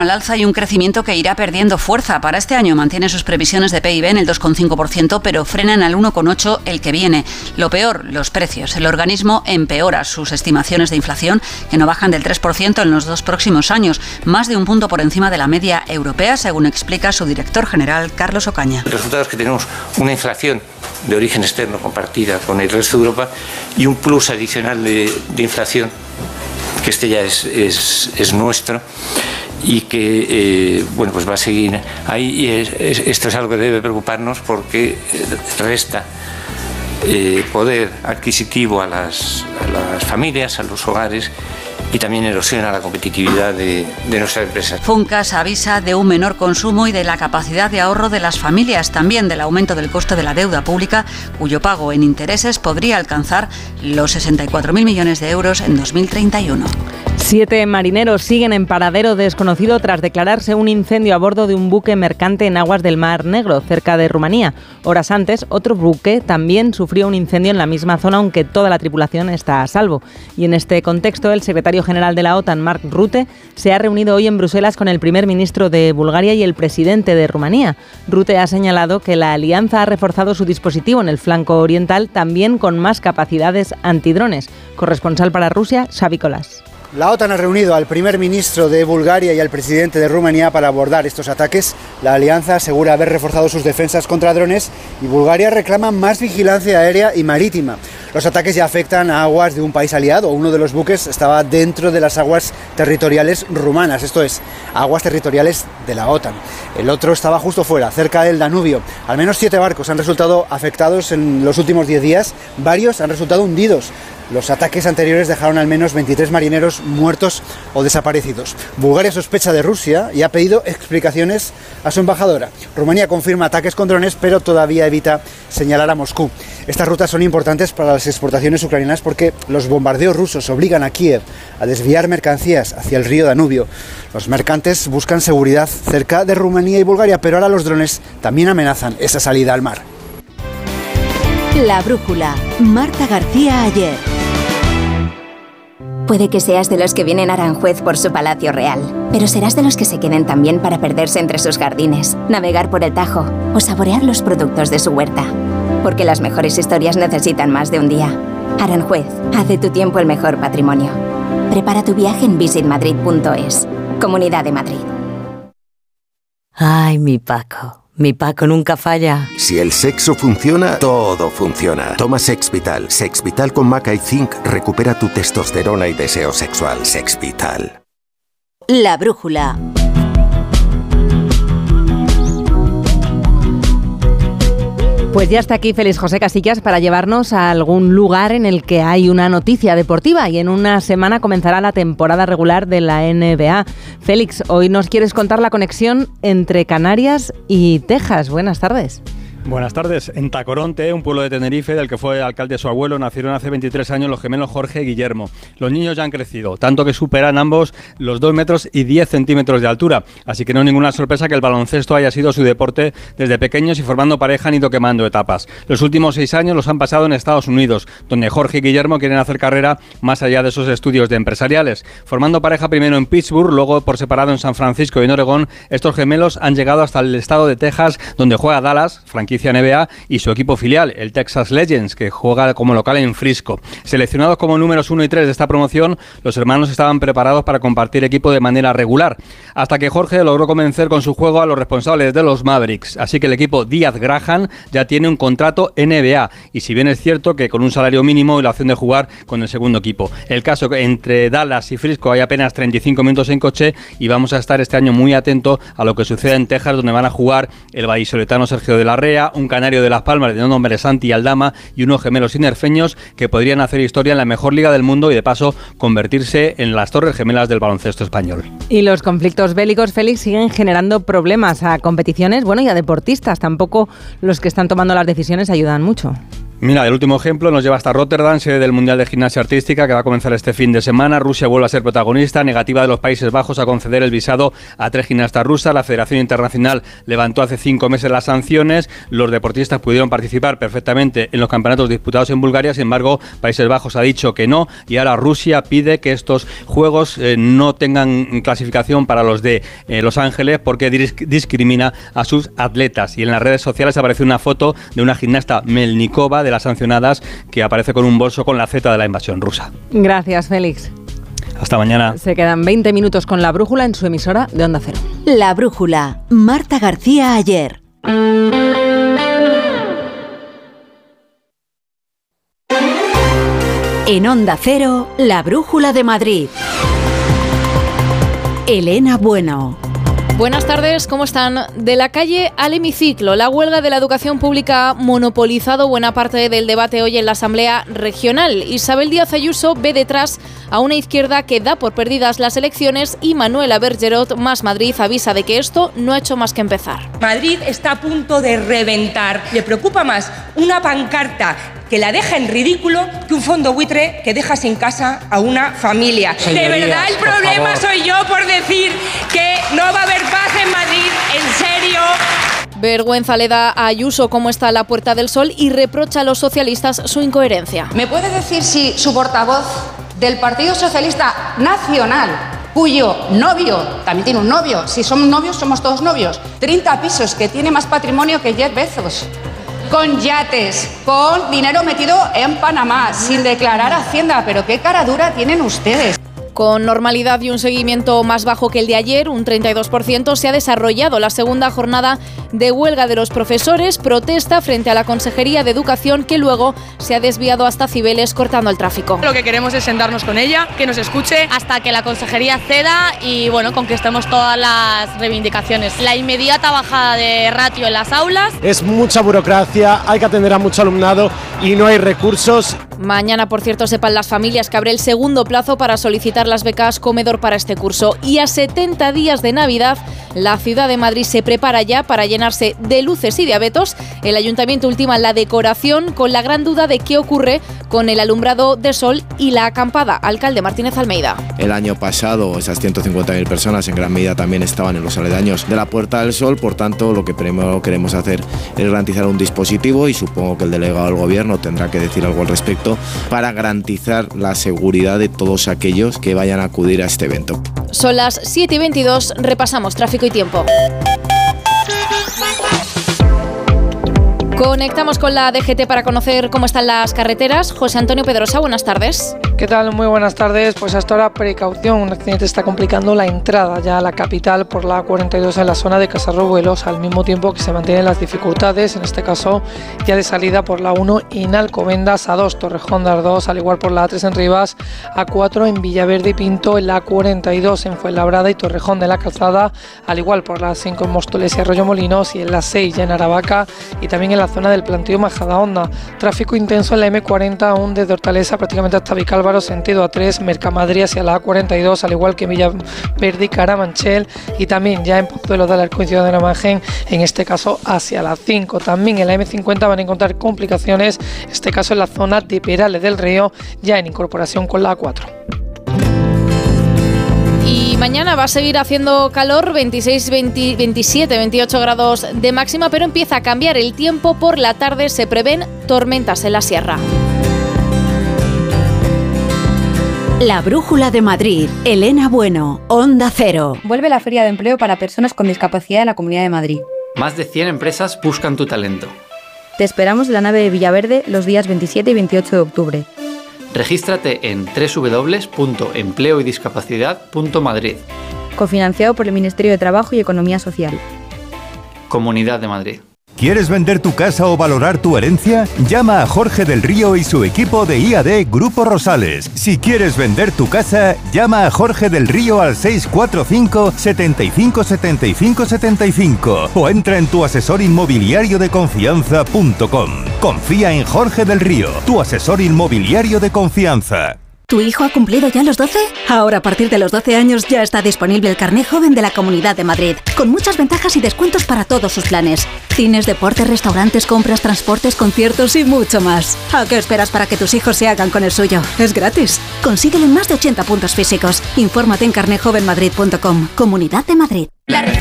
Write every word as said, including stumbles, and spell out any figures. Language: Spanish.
al alza y un crecimiento que irá perdiendo fuerza. Para este año mantiene sus previsiones de P I B en el dos coma cinco por ciento, pero frenan al uno coma ocho por ciento el que viene. Lo peor, los precios. El organismo empeora sus estimaciones de inflación, que no bajan del tres por ciento en los dos próximos años, más de un punto por encima de la media europea, según explica su director general, Carlos Ocaña. El resultado es que tenemos una inflación de origen externo compartida con el resto de Europa y un plus adicional de, de inflación, que este ya es, es, es nuestro, y que eh, bueno, pues va a seguir ahí, y es, es, esto es algo que debe preocuparnos porque resta eh, poder adquisitivo a las, a las familias, a los hogares, y también erosiona la competitividad de, de nuestras empresas. Funcas avisa de un menor consumo y de la capacidad de ahorro de las familias, también del aumento del coste de la deuda pública, cuyo pago en intereses podría alcanzar los sesenta y cuatro mil millones de euros en dos mil treinta y uno. Siete marineros siguen en paradero desconocido tras declararse un incendio a bordo de un buque mercante en aguas del Mar Negro, cerca de Rumanía. Horas antes, otro buque también sufrió un incendio en la misma zona, aunque toda la tripulación está a salvo. Y en este contexto, el secretario general de la OTAN, Mark Rutte, se ha reunido hoy en Bruselas con el primer ministro de Bulgaria y el presidente de Rumanía. Rutte ha señalado que la alianza ha reforzado su dispositivo en el flanco oriental, también con más capacidades antidrones. Corresponsal para Rusia, Xavi Colás. La OTAN ha reunido al primer ministro de Bulgaria y al presidente de Rumanía para abordar estos ataques. La alianza asegura haber reforzado sus defensas contra drones y Bulgaria reclama más vigilancia aérea y marítima. Los ataques ya afectan a aguas de un país aliado. Uno de los buques estaba dentro de las aguas territoriales rumanas, esto es, aguas territoriales de la OTAN. El otro estaba justo fuera, cerca del Danubio. Al menos siete barcos han resultado afectados en los últimos diez días. Varios han resultado hundidos. Los ataques anteriores dejaron al menos veintitrés marineros muertos o desaparecidos. Bulgaria sospecha de Rusia y ha pedido explicaciones a su embajadora. Rumanía confirma ataques con drones, pero todavía evita señalar a Moscú. Estas rutas son importantes para las exportaciones ucranianas porque los bombardeos rusos obligan a Kiev a desviar mercancías hacia el río Danubio. Los mercantes buscan seguridad cerca de Rumanía y Bulgaria, pero ahora los drones también amenazan esa salida al mar. La brújula. Marta García Ayer. Puede que seas de los que vienen a Aranjuez por su palacio real, pero serás de los que se queden también para perderse entre sus jardines, navegar por el Tajo o saborear los productos de su huerta. Porque las mejores historias necesitan más de un día. Aranjuez, haz de tu tiempo el mejor patrimonio. Prepara tu viaje en visit madrid punto es. Comunidad de Madrid. Ay, mi Paco. Mi Paco nunca falla. Si el sexo funciona, todo funciona. Toma Sexvital. Sexvital con maca y zinc recupera tu testosterona y deseo sexual. Sexvital. La brújula. Pues ya está aquí Félix José Casillas para llevarnos a algún lugar en el que hay una noticia deportiva y en una semana comenzará la temporada regular de la N B A. Félix, hoy nos quieres contar la conexión entre Canarias y Texas. Buenas tardes. Buenas tardes. En Tacoronte, un pueblo de Tenerife del que fue alcalde su abuelo, nacieron hace veintitrés años los gemelos Jorge y Guillermo. Los niños ya han crecido, tanto que superan ambos los dos metros y diez centímetros de altura. Así que no es ninguna sorpresa que el baloncesto haya sido su deporte desde pequeños y formando pareja han ido quemando etapas. Los últimos seis años los han pasado en Estados Unidos, donde Jorge y Guillermo quieren hacer carrera más allá de esos estudios de empresariales. Formando pareja primero en Pittsburgh, luego por separado en San Francisco y en Oregón, estos gemelos han llegado hasta el estado de Texas, donde juega Dallas, franquicia N B A, y su equipo filial, el Texas Legends, que juega como local en Frisco. Seleccionados como números uno y tres de esta promoción, los hermanos estaban preparados para compartir equipo de manera regular, hasta que Jorge logró convencer con su juego a los responsables de los Mavericks, así que el equipo Díaz Graham ya tiene un contrato N B A, y si bien es cierto que con un salario mínimo y la opción de jugar con el segundo equipo. El caso que entre Dallas y Frisco hay apenas treinta y cinco minutos en coche, y vamos a estar este año muy atentos a lo que suceda en Texas, donde van a jugar el vallisoletano Sergio de la Rea, un canario de Las Palmas de nombre Santi Aldama y unos gemelos sinerfeños que podrían hacer historia en la mejor liga del mundo y de paso convertirse en las torres gemelas del baloncesto español. Y los conflictos bélicos, Félix, siguen generando problemas a competiciones, bueno, y a deportistas. Tampoco los que están tomando las decisiones ayudan mucho. Mira, el último ejemplo nos lleva hasta Rotterdam, sede del Mundial de Gimnasia Artística, que va a comenzar este fin de semana. Rusia vuelve a ser protagonista, negativa de los Países Bajos a conceder el visado a tres gimnastas rusas. La Federación Internacional levantó hace cinco meses las sanciones. Los deportistas pudieron participar perfectamente en los campeonatos disputados en Bulgaria, sin embargo, Países Bajos ha dicho que no, y ahora Rusia pide que estos Juegos eh, no tengan clasificación para los de eh, Los Ángeles porque dis- discrimina a sus atletas. Y en las redes sociales aparece una foto de una gimnasta Melnikova, de las sancionadas, que aparece con un bolso con la Z de la invasión rusa. Gracias, Félix. Hasta mañana. Se quedan veinte minutos con La Brújula en su emisora de Onda Cero. La Brújula. Marta García Ayer. En Onda Cero, La Brújula de Madrid. Elena Bueno. Buenas tardes, ¿cómo están? De la calle al hemiciclo, la huelga de la educación pública ha monopolizado buena parte del debate hoy en la Asamblea Regional. Isabel Díaz Ayuso ve detrás a una izquierda que da por perdidas las elecciones y Manuela Bergerot, Más Madrid, avisa de que esto no ha hecho más que empezar. Madrid está a punto de reventar. Le preocupa más una pancarta que la deja en ridículo que un fondo buitre que deja sin casa a una familia. Señorías, de verdad, el problema soy yo por decir que no va a haber paz en Madrid, en serio. Vergüenza le da a Ayuso cómo está la Puerta del Sol y reprocha a los socialistas su incoherencia. ¿Me puede decir si su portavoz del Partido Socialista Nacional, cuyo novio, también tiene un novio, si somos novios somos todos novios, treinta pisos, que tiene más patrimonio que Jeff Bezos, con yates, con dinero metido en Panamá, sin declarar Hacienda, pero qué cara dura tienen ustedes? Con normalidad y un seguimiento más bajo que el de ayer, un treinta y dos por ciento, se ha desarrollado la segunda jornada de huelga de los profesores, protesta frente a la Consejería de Educación, que luego se ha desviado hasta Cibeles cortando el tráfico. Lo que queremos es sentarnos con ella, que nos escuche hasta que la Consejería ceda y bueno, conquistemos todas las reivindicaciones. La inmediata bajada de ratio en las aulas. Es mucha burocracia, hay que atender a mucho alumnado y no hay recursos. Mañana, por cierto, sepan las familias que abre el segundo plazo para solicitar las becas comedor para este curso. Y a setenta días de Navidad, la ciudad de Madrid se prepara ya para llenarse de luces y de abetos. El ayuntamiento ultima la decoración con la gran duda de qué ocurre con el alumbrado de sol y la acampada. Alcalde Martínez Almeida. El año pasado esas ciento cincuenta mil personas en gran medida también estaban en los aledaños de la Puerta del Sol, por tanto lo que primero queremos hacer es garantizar un dispositivo y supongo que el delegado del gobierno tendrá que decir algo al respecto para garantizar la seguridad de todos aquellos que vayan a acudir a este evento. Son las siete y veintidós, repasamos tráfico y tiempo. Conectamos con la D G T para conocer cómo están las carreteras. José Antonio Pedrosa, buenas tardes. ¿Qué tal? Muy buenas tardes. Pues hasta ahora precaución, un accidente está complicando la entrada ya a la capital por la A cuarenta y dos en la zona de Casarrobuelos, al mismo tiempo que se mantienen las dificultades, en este caso ya de salida por la uno en Alcobendas, A dos Torrejón de Ardoz, al igual por la A tres en Rivas, A cuatro en Villaverde y Pinto, en la A cuarenta y dos en Fuenlabrada y Torrejón de la Calzada, al igual por la cinco en Móstoles y Arroyomolinos, y en la seis ya en Aravaca y también en la zona del Plantío Majadahonda. Tráfico intenso en la M cuarenta aún desde Hortaleza prácticamente hasta Vicálvaro, sentido A tres, Mercamadrid hacia la A cuarenta y dos, al igual que Villaverde y Carabanchel, y también ya en Pozuelo de Alarcón y Ciudad de Navajen, en este caso hacia la cinco. También en la M cincuenta van a encontrar complicaciones, en este caso en la zona de Perales del Río, ya en incorporación con la A cuatro. Y mañana va a seguir haciendo calor, veintiséis, veinte, veintisiete, veintiocho grados de máxima, pero empieza a cambiar el tiempo. Por la tarde se prevén tormentas en la sierra. La Brújula de Madrid. Elena Bueno, Onda Cero. Vuelve la Feria de Empleo para personas con discapacidad en la Comunidad de Madrid. Más de cien empresas buscan tu talento. Te esperamos en la nave de Villaverde los días veintisiete y veintiocho de octubre. Regístrate en doble u doble u doble u punto empleo y discapacidad punto madrid. Cofinanciado por el Ministerio de Trabajo y Economía Social. Comunidad de Madrid. ¿Quieres vender tu casa o valorar tu herencia? Llama a Jorge del Río y su equipo de I A D Grupo Rosales. Si quieres vender tu casa, llama a Jorge del Río al seis cuatro cinco, setenta y cinco, setenta y cinco, setenta y cinco o entra en tu asesor inmobiliario de confianza punto com. Confía en Jorge del Río, tu asesor inmobiliario de confianza. ¿Tu hijo ha cumplido ya los doce? Ahora, a partir de los doce años, ya está disponible el carné joven de la Comunidad de Madrid, con muchas ventajas y descuentos para todos sus planes. Cines, deportes, restaurantes, compras, transportes, conciertos y mucho más. ¿A qué esperas para que tus hijos se hagan con el suyo? Es gratis. Consíguelo en más de ochenta puntos físicos. Infórmate en carné joven madrid punto com. Comunidad de Madrid.